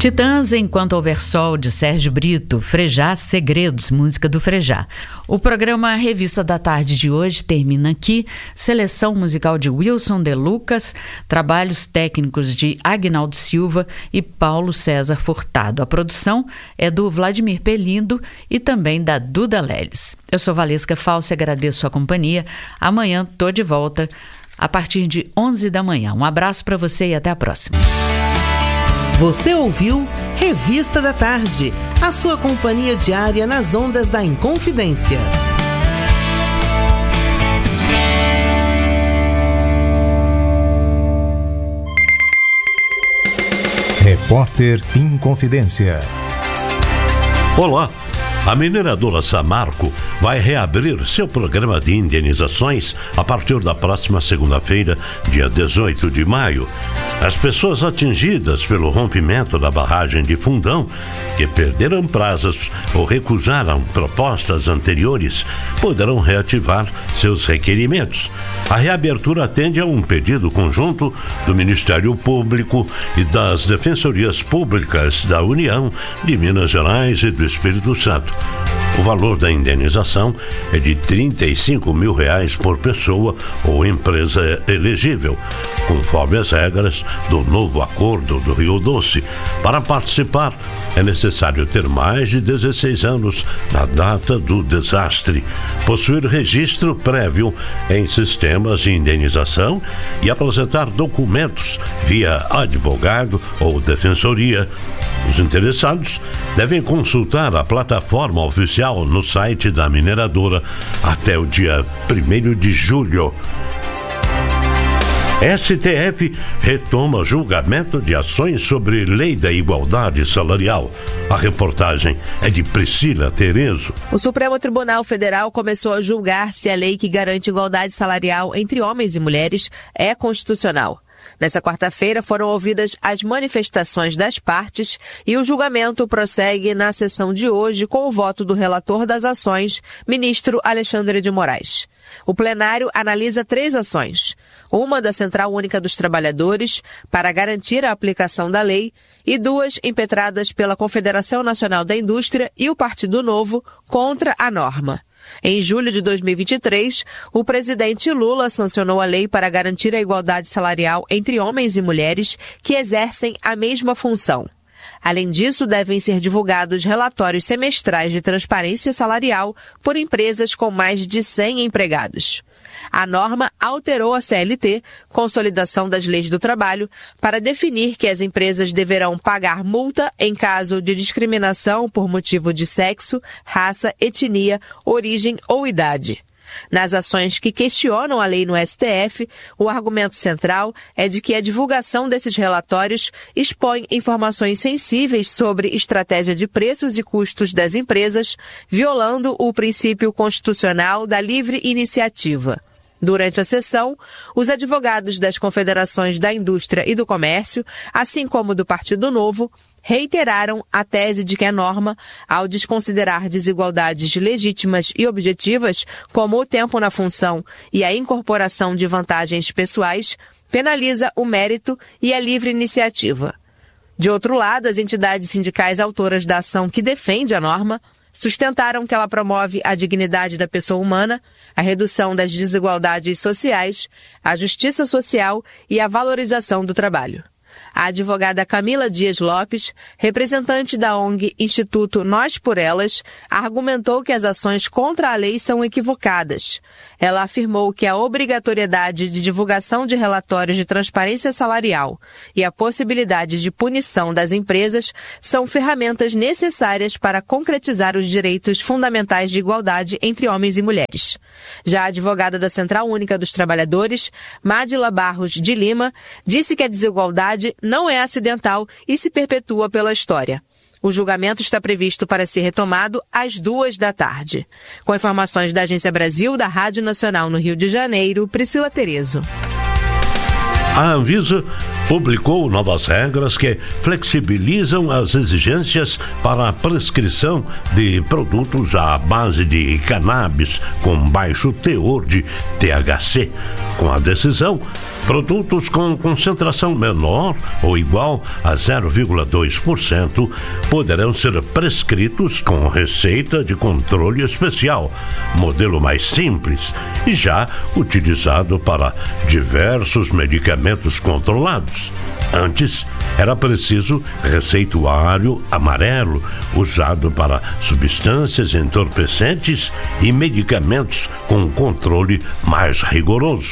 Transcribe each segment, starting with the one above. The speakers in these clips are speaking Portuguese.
Titãs, Enquanto Houver Sol, de Sérgio Brito. Frejá, Segredos, música do Frejá. O programa Revista da Tarde de hoje termina aqui. Seleção musical de Wilson de Lucas, trabalhos técnicos de Agnaldo Silva e Paulo César Furtado. A produção é do Vladimir Pelindo e também da Duda Leles. Eu sou Valesca Falsa e agradeço a companhia. Amanhã tô de volta a partir de 11 da manhã. Um abraço para você e até a próxima. Você ouviu Revista da Tarde, a sua companhia diária nas ondas da Inconfidência. Repórter Inconfidência. Olá, a mineradora Samarco vai reabrir seu programa de indenizações a partir da próxima segunda-feira, dia 18 de maio. As pessoas atingidas pelo rompimento da barragem de Fundão, que perderam prazos ou recusaram propostas anteriores, poderão reativar seus requerimentos. A reabertura atende a um pedido conjunto do Ministério Público e das Defensorias Públicas da União, de Minas Gerais e do Espírito Santo. O valor da indenização é de R$35 mil por pessoa ou empresa elegível, conforme as regras do novo acordo do Rio Doce. Para participar, é necessário ter mais de 16 anos na data do desastre, possuir registro prévio em sistemas de indenização e apresentar documentos via advogado ou defensoria. Os interessados devem consultar a plataforma oficial no site da mineradora até o dia 1º de julho. STF retoma julgamento de ações sobre lei da igualdade salarial. A reportagem é de Priscila Terezo. O Supremo Tribunal Federal começou a julgar se a lei que garante igualdade salarial entre homens e mulheres é constitucional. Nessa quarta-feira foram ouvidas as manifestações das partes e o julgamento prossegue na sessão de hoje com o voto do relator das ações, ministro Alexandre de Moraes. O plenário analisa 3 ações. Uma da Central Única dos Trabalhadores, para garantir a aplicação da lei, e 2 impetradas pela Confederação Nacional da Indústria e o Partido Novo contra a norma. Em julho de 2023, o presidente Lula sancionou a lei para garantir a igualdade salarial entre homens e mulheres que exercem a mesma função. Além disso, devem ser divulgados relatórios semestrais de transparência salarial por empresas com mais de 100 empregados. A norma alterou a CLT, Consolidação das Leis do Trabalho, para definir que as empresas deverão pagar multa em caso de discriminação por motivo de sexo, raça, etnia, origem ou idade. Nas ações que questionam a lei no STF, o argumento central é de que a divulgação desses relatórios expõe informações sensíveis sobre estratégia de preços e custos das empresas, violando o princípio constitucional da livre iniciativa. Durante a sessão, os advogados das Confederações da Indústria e do Comércio, assim como do Partido Novo, reiteraram a tese de que a norma, ao desconsiderar desigualdades legítimas e objetivas, como o tempo na função e a incorporação de vantagens pessoais, penaliza o mérito e a livre iniciativa. De outro lado, as entidades sindicais autoras da ação que defende a norma sustentaram que ela promove a dignidade da pessoa humana, a redução das desigualdades sociais, a justiça social e a valorização do trabalho. A advogada Camila Dias Lopes, representante da ONG Instituto Nós por Elas, argumentou que as ações contra a lei são equivocadas. Ela afirmou que a obrigatoriedade de divulgação de relatórios de transparência salarial e a possibilidade de punição das empresas são ferramentas necessárias para concretizar os direitos fundamentais de igualdade entre homens e mulheres. Já a advogada da Central Única dos Trabalhadores, Mádila Barros de Lima, disse que a desigualdade não é acidental e se perpetua pela história. O julgamento está previsto para ser retomado às 14h. Com informações da Agência Brasil, da Rádio Nacional no Rio de Janeiro, Priscila Terezo. A Anvisa publicou novas regras que flexibilizam as exigências para a prescrição de produtos à base de cannabis com baixo teor de THC. Com a decisão, Produtos com concentração menor ou igual a 0,2% poderão ser prescritos com receita de controle especial, modelo mais simples e já utilizado para diversos medicamentos controlados. Antes, era preciso receituário amarelo, usado para substâncias entorpecentes e medicamentos com controle mais rigoroso.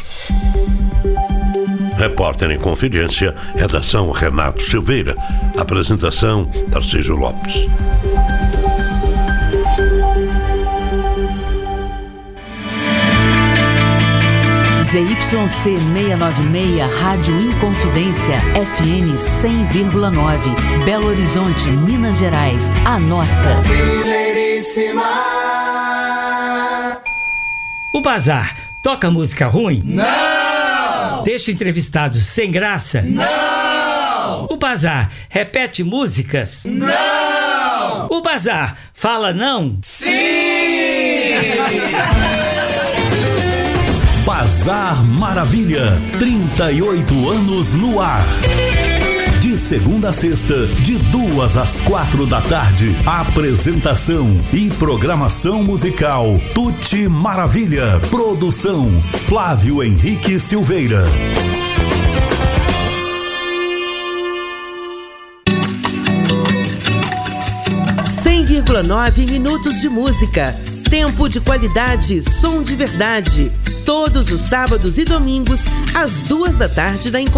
Repórter em Confidência, redação Renato Silveira. Apresentação, Tarcísio Lopes. ZYC 696, Rádio Inconfidência, FM 100,9, Belo Horizonte, Minas Gerais, a nossa. O Bazar toca música ruim? Não! Deixa entrevistados sem graça? Não! O Bazar repete músicas? Não! O Bazar fala não? Sim! Bazar Maravilha, 38 anos no ar. De segunda a sexta, de 2 às 4 da tarde. Apresentação e programação musical Tuti Maravilha. Produção Flávio Henrique Silveira. 100,9 minutos de música. Tempo de qualidade, som de verdade. Todos os sábados e domingos, às 2 da tarde, na